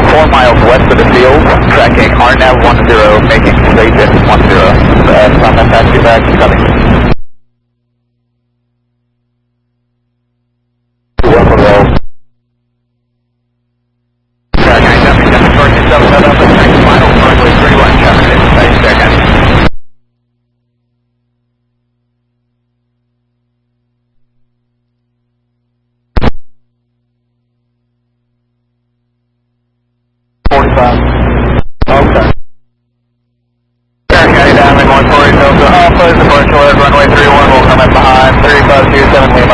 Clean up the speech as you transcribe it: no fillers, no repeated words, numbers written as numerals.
4 miles west of the field, tracking RNAV 10, making straight in 10. Summit taxi back, coming. 1 roll. Tracking 7, short 7, up, next final, runway 31, coming in 5 seconds. Okay. County downwind 140 Delta Alpha, departure runway 31 will come in behind 3527 Lima.